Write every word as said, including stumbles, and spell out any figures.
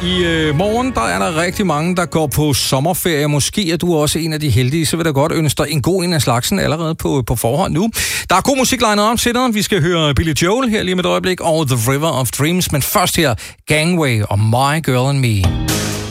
I øh, morgen der er der rigtig mange, der går på sommerferie. Måske er du også en af de heldige, så vil jeg godt ønske dig en god en af slagsen allerede på, på forhånd nu. Der er god musik legnet om til dig. Vi skal høre Billy Joel her lige med et øjeblik, og The River of Dreams. Men først her, Gangway og My Girl and Me.